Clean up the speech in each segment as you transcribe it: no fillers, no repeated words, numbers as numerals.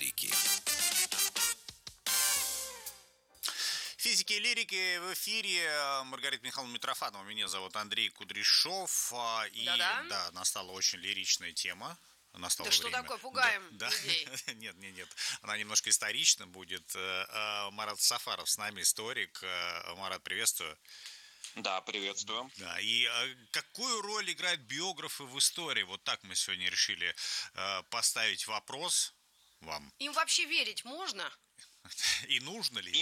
лирики». Физики и лирики в эфире. Маргарита Михайловна Митрофанова. Меня зовут Андрей Кудряшов. И Да-да. да, настала очень лиричная тема. Настало Да что время. такое, пугаем Да. людей. Нет. Она немножко исторична будет. Марат Сафаров с нами, историк. Марат, приветствую. Да, приветствую. Да, и какую роль играют биографы в истории? Вот так мы сегодня решили поставить вопрос вам. Им вообще верить можно? И нужно ли?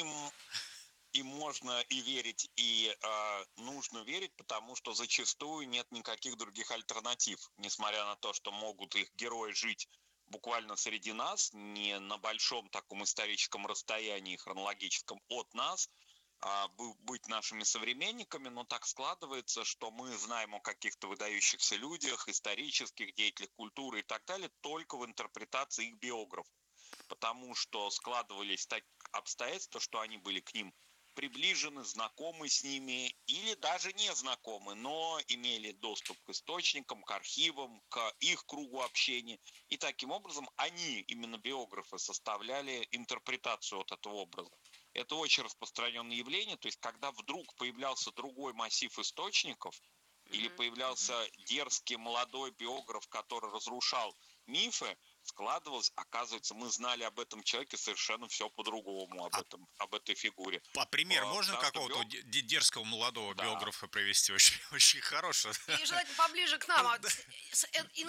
Им можно и верить, и нужно верить, потому что зачастую нет никаких других альтернатив. Несмотря на то, что могут их герои жить буквально среди нас, не на большом таком историческом расстоянии хронологическом от нас, быть нашими современниками, но так складывается, что мы знаем о каких-то выдающихся людях, исторических деятелях культуры и так далее, только в интерпретации их биографов. Потому что складывались так обстоятельства, что они были к ним приближены, знакомы с ними или даже не знакомы, но имели доступ к источникам, к архивам, к их кругу общения. И таким образом они, именно биографы, составляли интерпретацию от этого образа. Это очень распространенное явление, то есть когда вдруг появлялся другой массив источников, или появлялся дерзкий молодой биограф, который разрушал мифы, складывалось, оказывается, мы знали об этом человеке совершенно все по-другому, об этой фигуре. А пример можно какого-то дерзкого молодого Да. биографа привести? Очень, очень хорошего. И желательно поближе к нам. С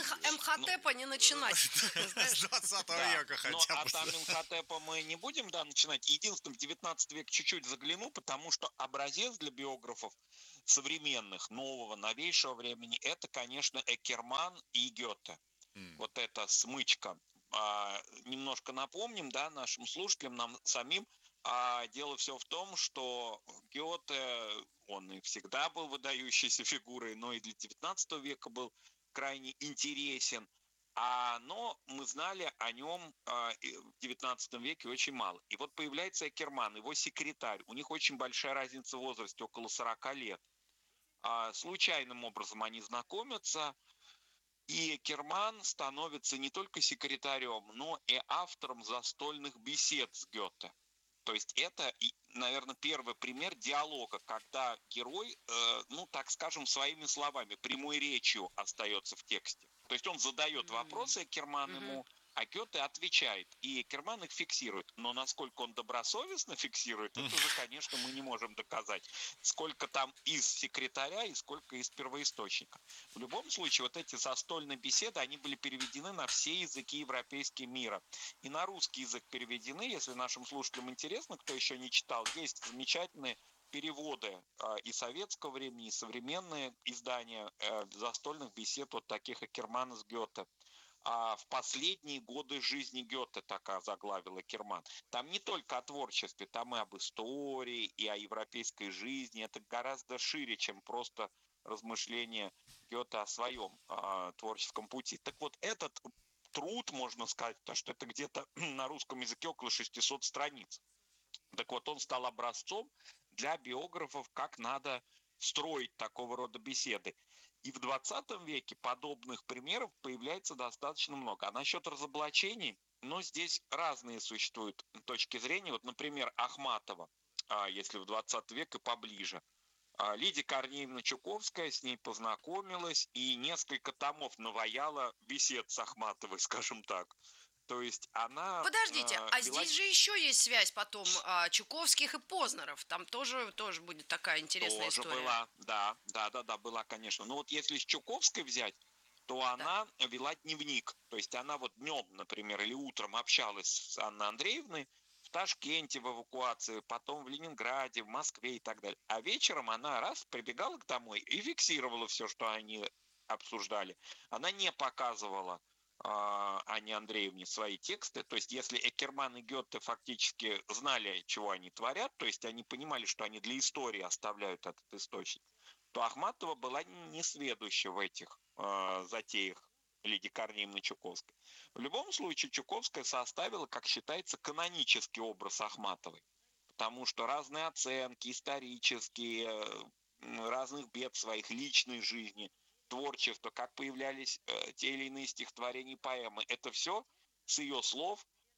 МХТПа не начинать. С 20 века хотя бы. А там МХТПа мы не будем начинать. Единственное, в 19 век чуть-чуть загляну, потому что образец для биографов современных, нового, новейшего времени, это, конечно, Эккерман и Гёте. Вот эта смычка. Немножко напомним, да, нашим слушателям, нам самим. Дело все в том, что Гёте, он и всегда был выдающейся фигурой, но и для 19 века был крайне интересен. Но мы знали о нем в 19 веке очень мало. И вот появляется Эккерман, его секретарь. У них очень большая разница в возрасте, около 40 лет. Случайным образом они знакомятся. И Эккерман становится не только секретарем, но и автором застольных бесед с Гёте. То есть это, наверное, первый пример диалога, когда герой, так скажем, своими словами, прямой речью остается в тексте. То есть он задает вопросы Эккерман ему, а Гёте отвечает, и Эккерман их фиксирует. Но насколько он добросовестно фиксирует, это уже, конечно, мы не можем доказать. Сколько там из секретаря и сколько из первоисточника. В любом случае, вот эти застольные беседы, они были переведены на все языки европейского мира. И на русский язык переведены, если нашим слушателям интересно, кто еще не читал, есть замечательные переводы и советского времени, и современные издания застольных бесед вот таких Эккермана с Гёте. В последние годы жизни Гёте, так озаглавил Эккерман. Там не только о творчестве, там и об истории, и о европейской жизни. Это гораздо шире, чем просто размышления Гёте о своем творческом пути. Так вот, этот труд, можно сказать, потому что это где-то на русском языке около 600 страниц. Так вот, он стал образцом для биографов, как надо строить такого рода беседы. И в 20 веке подобных примеров появляется достаточно много. А насчет разоблачений, здесь разные существуют точки зрения. Вот, например, Ахматова, если в 20 век и поближе. Лидия Корнеевна Чуковская с ней познакомилась и несколько томов наваяла бесед с Ахматовой, скажем так. То есть она... Подождите, здесь же еще есть связь потом Чуковских и Познеров. Там тоже будет такая интересная история. Тоже была, да, была, конечно. Но вот если с Чуковской взять, то она вела дневник. То есть она вот днем, например, или утром общалась с Анной Андреевной в Ташкенте в эвакуации, потом в Ленинграде, в Москве и так далее. А вечером она прибегала к домой и фиксировала все, что они обсуждали. Она не показывала Анне Андреевне свои тексты. То есть если Эккерман и Гёте фактически знали, чего они творят, то есть они понимали, что они для истории оставляют этот источник, то Ахматова была несведуща в этих затеях Лидии Корнеевны Чуковской. В любом случае Чуковская составила, как считается, канонический образ Ахматовой. Потому что разные оценки исторические, разных бед своих личной жизни, творчество, как появлялись те или иные стихотворения и поэмы. Это все с ее слов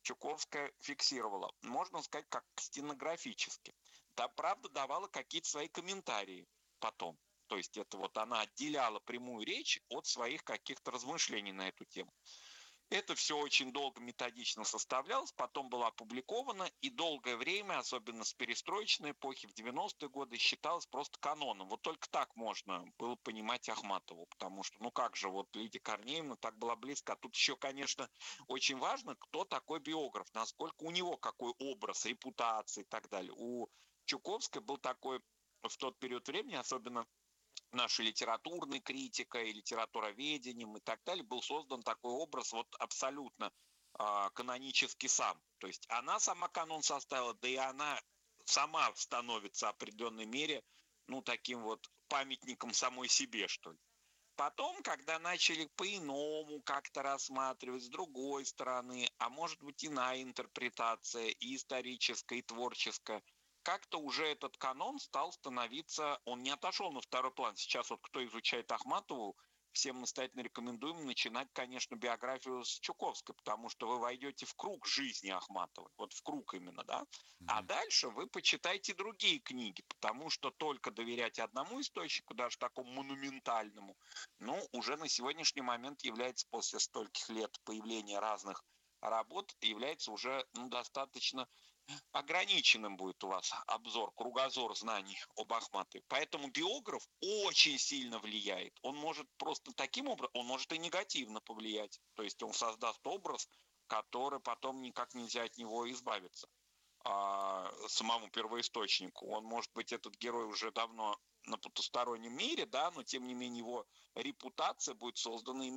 Чуковская фиксировала, можно сказать, как стенографически. Да, правда, давала какие-то свои комментарии потом. То есть это вот она отделяла прямую речь от своих каких-то размышлений на эту тему. Это все очень долго методично составлялось, потом было опубликовано, и долгое время, особенно с перестроечной эпохи, в 90-е годы, считалось просто каноном. Вот только так можно было понимать Ахматову, потому что, ну как же, вот Лидия Корнеевна так была близко. А тут еще, конечно, очень важно, кто такой биограф, насколько у него какой образ, репутация и так далее. У Чуковской был такой в тот период времени, особенно нашей литературной критикой, литературоведением и так далее, был создан такой образ вот абсолютно канонический сам. То есть она сама канон составила, да и она сама становится в определенной мере, ну, таким вот памятником самой себе, что ли. Потом, когда начали по-иному как-то рассматривать с другой стороны, а может быть иная интерпретация и историческая, и творческая, как-то уже этот канон стал становиться, он не отошел на второй план. Сейчас вот кто изучает Ахматову, всем настоятельно рекомендуем начинать, конечно, биографию с Чуковской, потому что вы войдете в круг жизни Ахматовой, вот в круг именно, да. А дальше вы почитайте другие книги, потому что только доверять одному источнику, даже такому монументальному, ну, уже на сегодняшний момент является после стольких лет появления разных работ, является уже достаточно ограниченным будет у вас обзор, кругозор знаний об Ахматове. Поэтому биограф очень сильно влияет. Он может просто таким образом, он может и негативно повлиять. То есть он создаст образ, который потом никак нельзя от него избавиться. Самому первоисточнику. Он, может быть, этот герой уже давно на потустороннем мире, да, но тем не менее его репутация будет создана именно